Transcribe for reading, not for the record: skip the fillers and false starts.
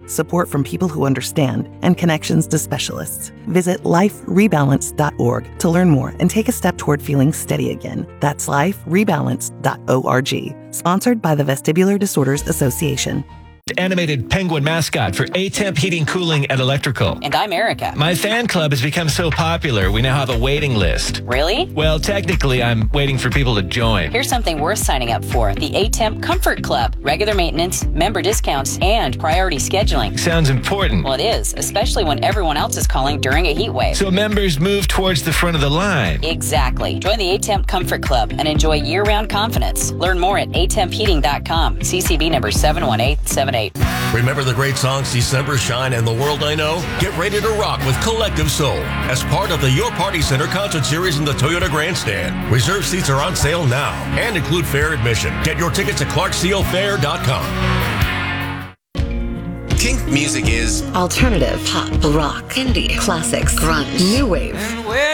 support from people who understand, and connections to specialists. Visit liferebalance.org to learn more and take a step toward feeling steady again. That's liferebalance.org. Sponsored by the Vestibular Disorders Association. Animated penguin mascot for A-Temp Heating, Cooling, and Electrical. And I'm Erica. My fan club has become so popular, we now have a waiting list. Really? Well, technically, I'm waiting for people to join. Here's something worth signing up for. The A-Temp Comfort Club. Regular maintenance, member discounts, and priority scheduling. Sounds important. Well, it is, especially when everyone else is calling during a heat wave. So members move towards the front of the line. Exactly. Join the A-Temp Comfort Club and enjoy year-round confidence. Learn more at atempheating.com. CCB number 71878. Remember the great songs December, Shine, and The World I Know? Get ready to rock with Collective Soul as part of the Your Party Center concert series in the Toyota Grandstand. Reserved seats are on sale now and include fair admission. Get your tickets at clarksealfair.com. Kink music is alternative, pop, rock, indie, classics, grunge, new wave.